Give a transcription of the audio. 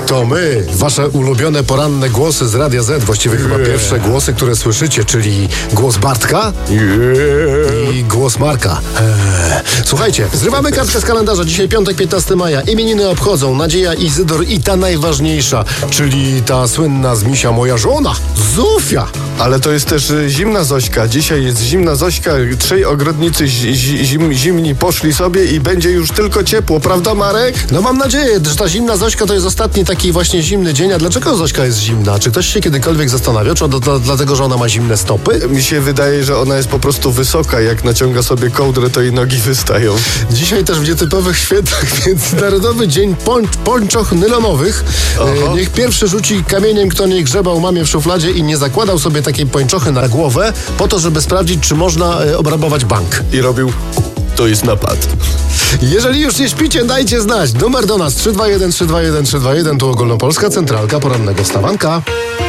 To my, wasze ulubione poranne głosy z Radia Z, właściwie chyba pierwsze głosy, które słyszycie, czyli głos Bartka i głos Marka. Słuchajcie, zrywamy kartkę z kalendarza. Dzisiaj piątek, 15 maja. Imieniny obchodzą Nadzieja, Izydor i ta najważniejsza, czyli ta słynna z misia moja żona, Zofia. Ale to jest też zimna Zośka. Dzisiaj jest zimna Zośka. Trzej ogrodnicy zimni poszli sobie i będzie już tylko ciepło, prawda, Marek? No mam nadzieję, że ta zimna Zośka to jest ostatni taki właśnie zimny dzień. A dlaczego Zośka jest zimna? Czy ktoś się kiedykolwiek zastanawiał? Czy dlatego, że ona ma zimne stopy? Mi się wydaje, że ona jest po prostu wysoka. Jak naciąga sobie kołdrę, to jej nogi wystają. Dzisiaj też w nietypowych świętach Międzynarodowy Dzień Pończoch Nylonowych. Niech pierwszy rzuci kamieniem, kto nie grzebał mamie w szufladzie i nie zakładał sobie takiej pończochy na głowę po to, żeby sprawdzić, czy można obrabować bank. I robił... To jest napad. Jeżeli już nie śpicie, dajcie znać. Numer do nas 321 321 321, tu Ogólnopolska Centralka Porannego Wstawanka.